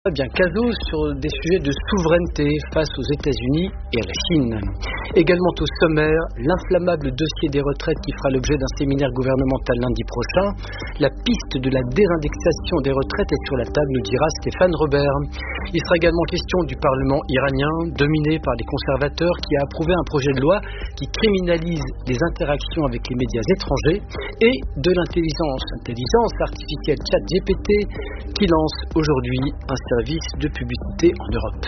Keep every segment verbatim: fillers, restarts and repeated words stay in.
Bien, Caso sur des sujets de souveraineté face aux États-Unis et à la Chine. Également au sommaire, l'inflammable dossier des retraites qui fera l'objet d'un séminaire gouvernemental lundi prochain. La piste de la dérindexation des retraites est sur la table, nous dira Stéphane Robert. Il sera également question du Parlement iranien, dominé par les conservateurs, qui a approuvé un projet de loi qui criminalise les interactions avec les médias étrangers, et de l'intelligence intelligence artificielle ChatGPT qui lance aujourd'hui un service de publicité en Europe.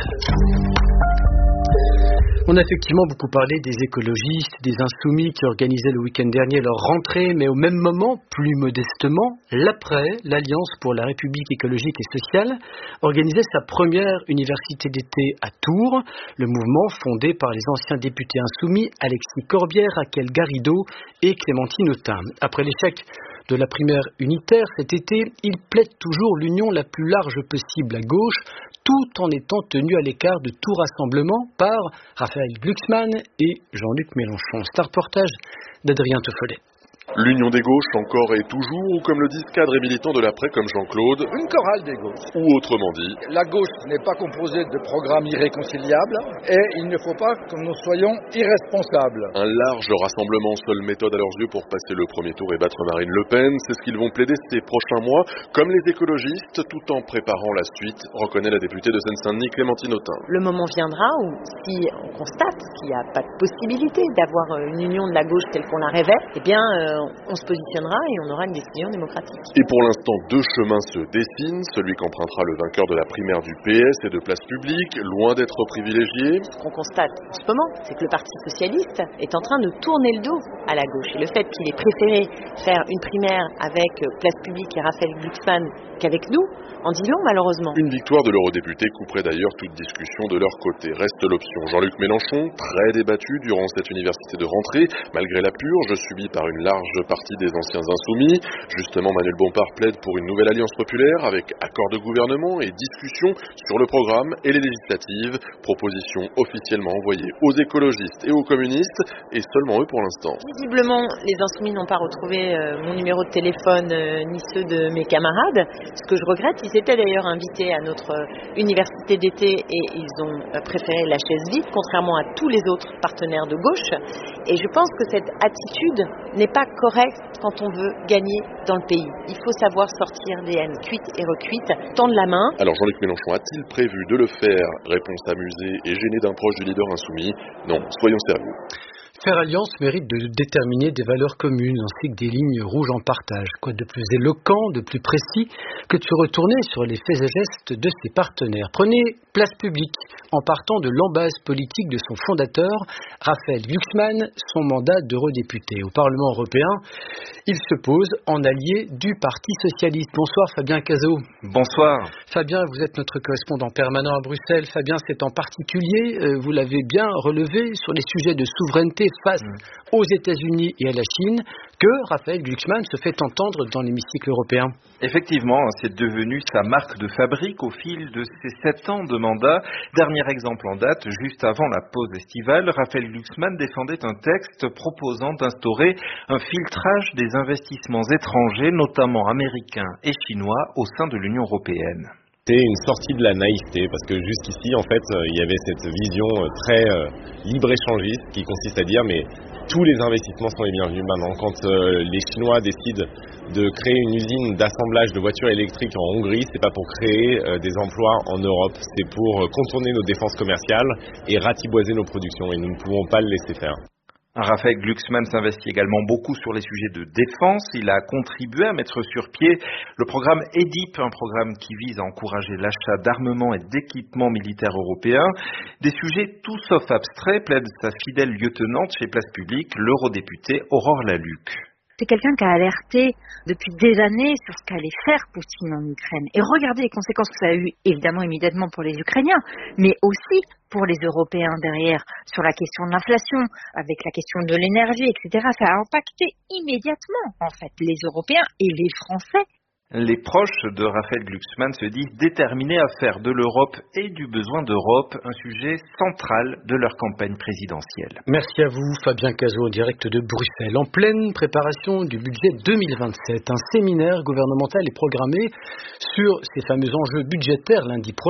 On a effectivement beaucoup parlé des écologistes, des insoumis qui organisaient le week-end dernier leur rentrée, mais au même moment, plus modestement, l'après, l'Alliance pour la République écologique et sociale organisait sa première université d'été à Tours. Le mouvement, fondé par les anciens députés insoumis Alexis Corbière, Raquel Garrido et Clémentine Autain. Après l'échec de la primaire unitaire cet été, il plaide toujours l'union la plus large possible à gauche, tout en étant tenu à l'écart de tout rassemblement par Raphaël Glucksmann et Jean-Luc Mélenchon. C'est un reportage d'Adrien Toffolet. L'union des gauches encore et toujours, ou comme le disent cadres et militants de l'après comme Jean-Claude, une chorale des gauches. Ou autrement dit, la gauche n'est pas composée de programmes irréconciliables et il ne faut pas que nous soyons irresponsables. Un large rassemblement, seule méthode à leurs yeux pour passer le premier tour et battre Marine Le Pen, c'est ce qu'ils vont plaider ces prochains mois, comme les écologistes, tout en préparant la suite, reconnaît la députée de Seine-Saint-Denis Clémentine Autain. Le moment viendra où, si on constate qu'il n'y a pas de possibilité d'avoir une union de la gauche telle qu'on la rêvait, eh bien euh, on se positionnera et on aura une décision démocratique. Et pour l'instant, deux chemins se dessinent, celui qu'empruntera le vainqueur de la primaire du P S et de Place Publique, loin d'être privilégié. Ce qu'on constate en ce moment, c'est que le Parti Socialiste est en train de tourner le dos à la gauche. Et le fait qu'il ait préféré faire une primaire avec Place Publique et Raphaël Glucksmann qu'avec nous, en dit long malheureusement. Une victoire de l'eurodéputé couperait d'ailleurs toute discussion de leur côté. Reste l'option Jean-Luc Mélenchon, très débattu durant cette université de rentrée, malgré la purge subie par une large partie des anciens insoumis. Justement, Manuel Bompard plaide pour une nouvelle alliance populaire avec accord de gouvernement et discussion sur le programme et les législatives. Proposition officiellement envoyée aux écologistes et aux communistes, et seulement eux pour l'instant. Visiblement, les insoumis n'ont pas retrouvé euh, mon numéro de téléphone euh, ni ceux de mes camarades. Ce que je regrette, ils étaient d'ailleurs invités à notre euh, université d'été et ils ont euh, préféré la chaise vide, contrairement à tous les autres partenaires de gauche. Et je pense que cette attitude n'est pas correcte quand on veut gagner dans le pays. Il faut savoir sortir des haines cuites et recuites, tendre la main. Alors Jean-Luc Mélenchon a-t-il prévu de le faire? Réponse amusée et gênée d'un proche du leader insoumis. Non, soyons sérieux. Faire alliance mérite de déterminer des valeurs communes ainsi que des lignes rouges en partage. Quoi de plus éloquent, de plus précis que de se retourner sur les faits et gestes de ses partenaires. Prenez Place Publique en partant de l'embase politique de son fondateur, Raphaël Glucksmann, son mandat d'eurodéputé. Au Parlement européen, il se pose en allié du Parti socialiste. Bonsoir Fabien Caso. Bonsoir. Fabien, vous êtes notre correspondant permanent à Bruxelles. Fabien, c'est en particulier, euh, vous l'avez bien relevé, sur les sujets de souveraineté face mmh. aux États-Unis et à la Chine, que Raphaël Glucksmann se fait entendre dans l'hémicycle européen. Effectivement, c'est devenu sa marque de fabrique au fil de ses sept ans de mandat. Dernier exemple en date, juste avant la pause estivale, Raphaël Glucksmann défendait un texte proposant d'instaurer un filtrage des investissements étrangers, notamment américains et chinois, au sein de l'Union européenne. C'était une sortie de la naïveté, parce que jusqu'ici, en fait, il y avait cette vision très euh, libre-échangiste qui consiste à dire, mais tous les investissements sont les bienvenus maintenant. Quand euh, les Chinois décident de créer une usine d'assemblage de voitures électriques en Hongrie, c'est pas pour créer euh, des emplois en Europe, c'est pour contourner nos défenses commerciales et ratiboiser nos productions, et nous ne pouvons pas le laisser faire. Raphaël Glucksmann s'investit également beaucoup sur les sujets de défense. Il a contribué à mettre sur pied le programme EDIP, un programme qui vise à encourager l'achat d'armements et d'équipements militaires européens. Des sujets tout sauf abstraits, plaide sa fidèle lieutenante chez Place Publique, l'eurodéputée Aurore Lalucq. C'est quelqu'un qui a alerté depuis des années sur ce qu'allait faire Poutine en Ukraine. Et regardez les conséquences que ça a eu, évidemment, immédiatement pour les Ukrainiens, mais aussi pour les Européens derrière, sur la question de l'inflation, avec la question de l'énergie, et cetera. Ça a impacté immédiatement, en fait, les Européens et les Français. Les proches de Raphaël Glucksmann se disent déterminés à faire de l'Europe et du besoin d'Europe un sujet central de leur campagne présidentielle. Merci à vous Fabien Caso, en direct de Bruxelles. En pleine préparation du budget deux mille vingt-sept, un séminaire gouvernemental est programmé sur ces fameux enjeux budgétaires lundi prochain.